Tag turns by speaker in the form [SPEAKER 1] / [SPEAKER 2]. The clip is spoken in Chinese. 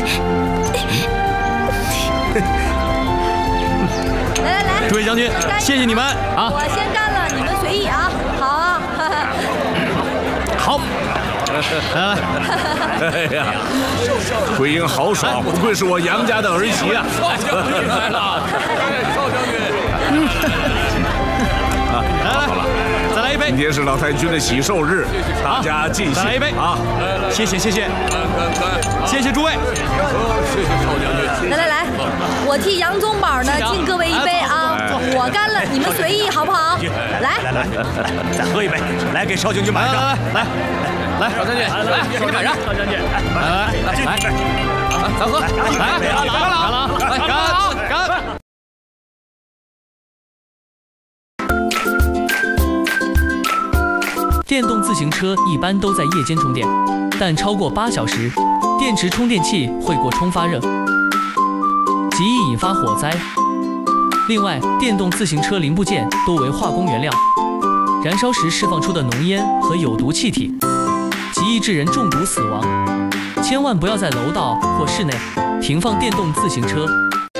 [SPEAKER 1] 来，诸位将军，谢谢你们啊！
[SPEAKER 2] 我先干了，你们随意啊。好啊。
[SPEAKER 1] 好。来。
[SPEAKER 3] 哎呀，桂英豪爽，不愧是我杨家的儿媳啊！
[SPEAKER 4] 少将军来了，少将军。
[SPEAKER 3] 好了，
[SPEAKER 1] 再来一杯。
[SPEAKER 3] 今天是老太君的喜寿日，大家尽兴。
[SPEAKER 1] 再来一杯
[SPEAKER 3] 啊！
[SPEAKER 1] 谢谢，
[SPEAKER 4] 干！
[SPEAKER 1] 谢谢诸位。
[SPEAKER 4] 谢谢少将军。
[SPEAKER 2] 来，我替杨宗保呢敬各位一杯啊！我干了，你们随意好不好？来，
[SPEAKER 1] 再喝一杯，来给少将军满上。来，
[SPEAKER 4] 少将军，来，给你满上。少将军，来，咱喝，来，干！
[SPEAKER 5] 电动自行车一般都在夜间充电，但超过8小时，电池充电器会过充发热，极易引发火灾。另外，电动自行车零部件多为化工原料，燃烧时释放出的浓烟和有毒气体，极易致人中毒死亡。千万不要在楼道或室内停放电动自行车。